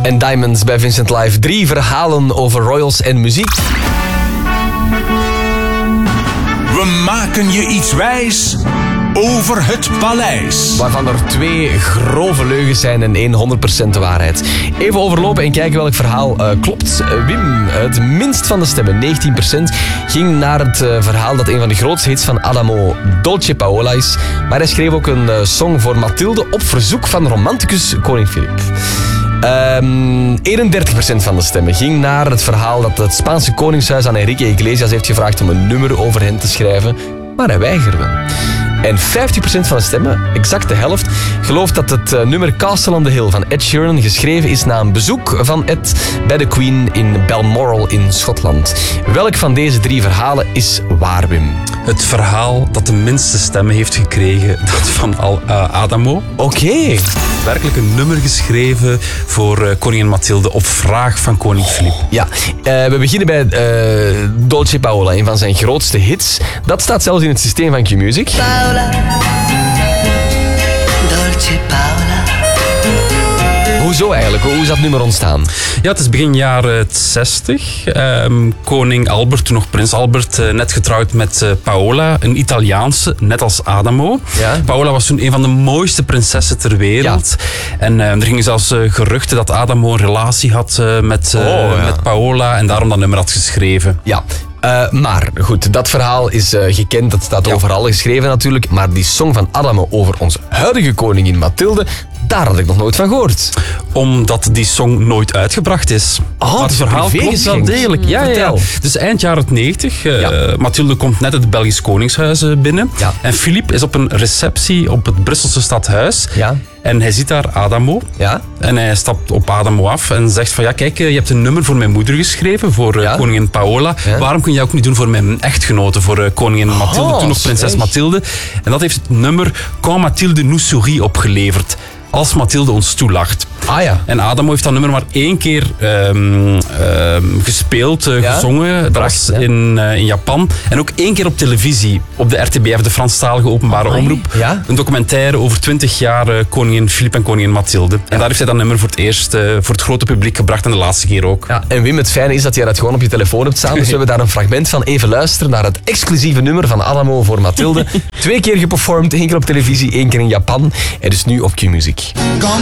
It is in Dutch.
En Diamonds bij Vincent Live. 3 verhalen over royals en muziek. We maken je iets wijs over het paleis. Waarvan er 2 grove leugens zijn en 1 100% de waarheid. Even overlopen en kijken welk verhaal klopt. Wim, het minst van de stemmen, 19%, ging naar het verhaal dat een van de grootste hits van Adamo Dolce Paola is. Maar hij schreef ook een song voor Mathilde op verzoek van romanticus koning Filip. 31% van de stemmen ging naar het verhaal dat het Spaanse koningshuis aan Enrique Iglesias heeft gevraagd om een nummer over hen te schrijven, maar hij weigerde. En 50% van de stemmen, exact de helft, gelooft dat het nummer Castle on the Hill van Ed Sheeran geschreven is na een bezoek van Ed bij de Queen in Balmoral in Schotland. Welk van deze 3 verhalen is waar, Wim? Het verhaal dat de minste stemmen heeft gekregen, dat van Adamo. Oké. Werkelijk een nummer geschreven voor koningin Mathilde op vraag van koning Filip. Ja, we beginnen bij Dolce Paola, een van zijn grootste hits. Dat staat zelfs in het systeem van Q-Music. Paola, Dolce Paola. Hoezo eigenlijk? Hoe is dat nummer ontstaan? Ja, het is begin jaren 60. Koning Albert, toen nog prins Albert, net getrouwd met Paola, een Italiaanse, net als Adamo. Ja. Paola was toen een van de mooiste prinsessen ter wereld. Ja. En er gingen zelfs geruchten dat Adamo een relatie had met Paola en daarom dat nummer had geschreven. Ja. Maar goed, dat verhaal is gekend, dat staat overal geschreven natuurlijk. Maar die song van Adamo over onze huidige koningin Mathilde, daar had ik nog nooit van gehoord. Omdat die song nooit uitgebracht is. Oh, maar het verhaal klopt wel degelijk. Ja. Dus eind jaren 90. Mathilde komt net het Belgisch Koningshuis binnen. Ja. En Filip is op een receptie op het Brusselse stadhuis. Ja. En hij ziet daar Adamo. Ja. En hij stapt op Adamo af en zegt van ja, kijk, je hebt een nummer voor mijn moeder geschreven, voor koningin Paola. Ja. Waarom kun je ook niet doen voor mijn echtgenote, voor koningin Mathilde, toen nog prinses Mathilde. En dat heeft het nummer Quand Mathilde nous sourit opgeleverd. Als Mathilde ons toelacht. Ah ja. En Adamo heeft dat nummer maar 1 keer gespeeld, gezongen. Dat was in Japan. En ook 1 keer op televisie, op de RTBF, de Franstalige openbare omroep. Ja? Een documentaire over 20 jaar koningin Filip en koningin Mathilde. En daar heeft hij dat nummer voor het eerst voor het grote publiek gebracht en de laatste keer ook. Ja. En Wim, het fijne is dat jij dat gewoon op je telefoon hebt staan. Dus we hebben daar een fragment van. Even luisteren naar het exclusieve nummer van Adamo voor Mathilde. 2 keer geperformed, 1 keer op televisie, 1 keer in Japan. En dus nu op Q-Music. Quand